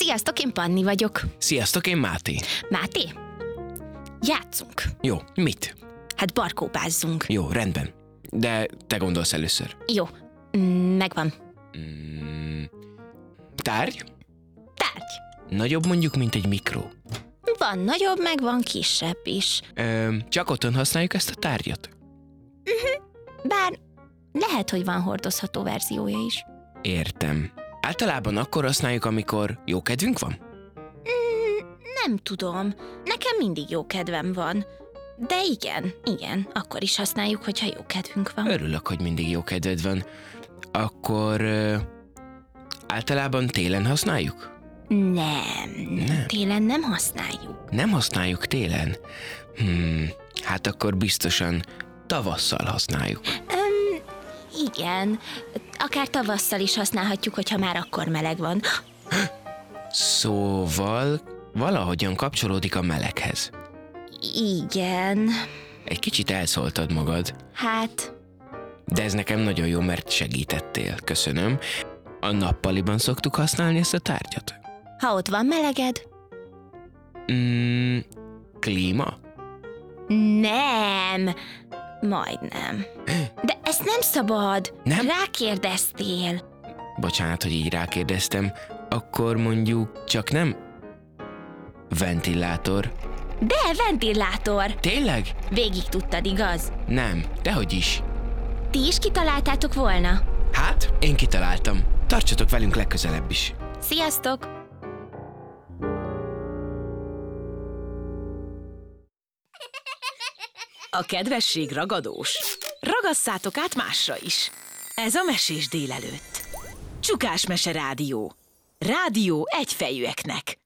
Sziasztok, én Panni vagyok. Sziasztok, én Máté. Máté? Játszunk. Jó, mit? Hát barkóbázzunk. Jó, rendben. De te gondolsz először. Jó, megvan. Tárgy? Tárgy. Nagyobb mondjuk, mint egy mikró. Van nagyobb, meg van kisebb is. Csak otthon használjuk ezt a tárgyat? Bár lehet, hogy van hordozható verziója is. Értem. Általában akkor használjuk, amikor jó kedvünk van? Nem tudom. Nekem mindig jó kedvem van. De igen, akkor is használjuk, hogyha jó kedvünk van. Örülök, hogy mindig jó kedved van. Akkor általában télen használjuk? Nem. Télen nem használjuk. Nem használjuk télen? Hát akkor biztosan tavasszal használjuk. Igen. Akár tavasszal is használhatjuk, hogyha már akkor meleg van. Szóval valahogyan kapcsolódik a meleghez. Igen. Egy kicsit elszóltad magad. Hát... De ez nekem nagyon jó, mert segítettél. Köszönöm. A nappaliban szoktuk használni ezt a tárgyat? Ha ott van meleged? Klíma? Nem. Majdnem. De ezt nem szabad. Nem? Rákérdeztél. Bocsánat, hogy így rákérdeztem. Akkor mondjuk csak nem ventilátor. De ventilátor. Tényleg? Végig tudtad, igaz? Nem, dehogy is. Ti is kitaláltátok volna? Hát, én kitaláltam. Tartsatok velünk legközelebb is. Sziasztok! A kedvesség ragadós. Ragasszátok át másra is. Ez a Mesés délelőtt. Csukás Mese Rádió. Rádió egyfejűeknek.